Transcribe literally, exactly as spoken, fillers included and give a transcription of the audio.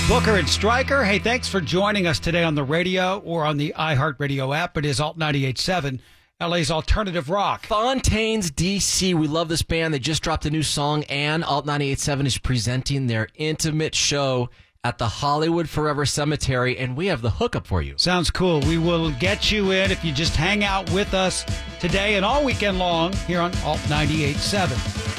Booker and Stryker, hey, thanks for joining us today on the radio or on the iHeartRadio app. It is Alt ninety-eight point seven, L A's alternative rock. Fontaines, D C. We love this band. They just dropped a new song, and Alt ninety-eight point seven is presenting their intimate show at the Hollywood Forever Cemetery, and we have the hookup for you. Sounds cool. We will get you in if you just hang out with us today and all weekend long here on Alt ninety-eight point seven.